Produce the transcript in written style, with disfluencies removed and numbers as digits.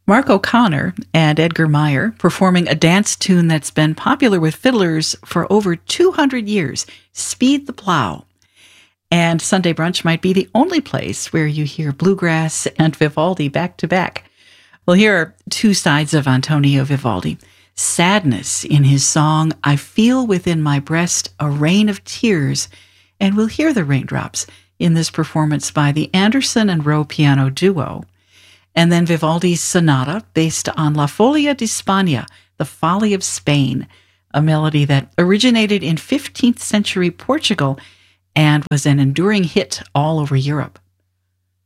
Mark O'Connor and Edgar Meyer performing a dance tune that's been popular with fiddlers for over 200 years, Speed the Plow. And Sunday Brunch might be the only place where you hear bluegrass and Vivaldi back to back. Well, here are two sides of Antonio Vivaldi. Sadness in his song, I Feel Within My Breast a Rain of Tears, and we'll hear the raindrops in this performance by the Anderson and Rowe Piano Duo. And then Vivaldi's sonata based on La Folia di Spagna, The Folly of Spain, a melody that originated in 15th century Portugal and was an enduring hit all over Europe.